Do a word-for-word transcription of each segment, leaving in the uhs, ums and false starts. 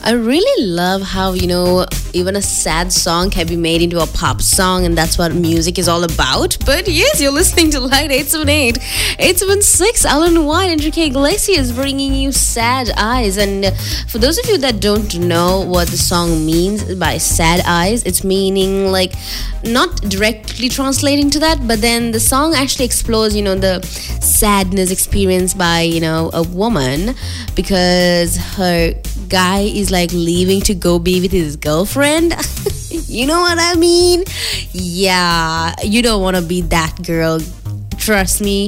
I really love how, you know, even a sad song can be made into a pop song, and that's what music is all about. But yes, you're listening to Light eight seven eight, eight seven six. Alan White, Enrique Iglesias bringing you Sad Eyes. And for those of you that don't know what the song means by Sad Eyes, it's meaning like not directly translating to that, but then the song actually explores, you know, the sadness experienced by, you know, a woman because her guy is like leaving to go be with his girlfriend. You know what I mean? Yeah, you don't want to be that girl. Trust me.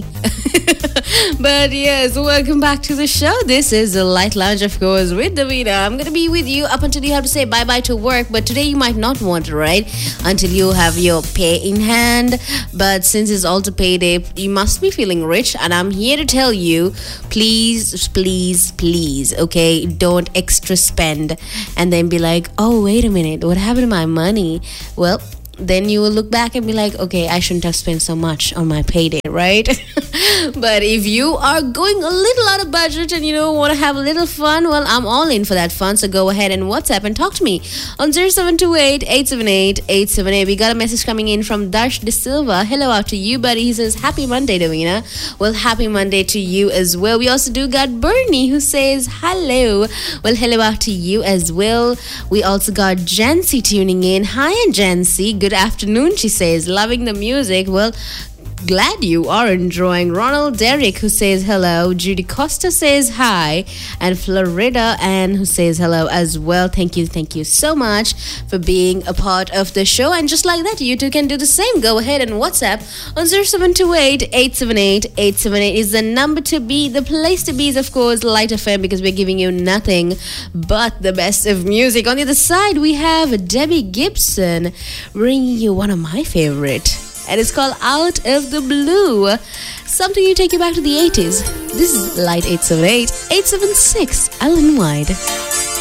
But yes, welcome back to the show. This is the Light Lounge, of course, with Davina. I'm going to be with you up until you have to say bye-bye to work. But today you might not want to, right? Until you have your pay in hand. But since it's also payday, you must be feeling rich. And I'm here to tell you, please, please, please, okay? Don't extra spend and then be like, oh, wait a minute. What happened to my money? Well, then you will look back and be like, okay, I shouldn't have spent so much on my payday, right? But if you are going a little out of budget and you know want to have a little fun, well, I'm all in for that fun. So go ahead and WhatsApp and talk to me on zero seven two eight, eight seven eight, eight seven eight. We got a message coming in from Darsh De Silva. Hello out to you, buddy. He says, happy Monday, Davina. Well, happy Monday to you as well. We also do got Bernie who says, hello. Well, hello out to you as well. We also got Jancy tuning in. Hi, Jancy. Good afternoon, she says. Loving the music. Well, glad you are enjoying. Ronald Derrick who says hello. Judy Costa says hi. And Florida Ann who says hello as well. Thank you, thank you so much for being a part of the show. And just like that, you too can do the same. Go ahead and WhatsApp on zero seven two eight, eight seven eight, eight seven eight is the number to be. The place to be is, of course, Light F M, because we're giving you nothing but the best of music. On the other side, we have Debbie Gibson bringing you one of my favorite. And it's called Out of the Blue. Something you take you back to the eighties. This is Light eight seven eight, eight seven six, Alan White.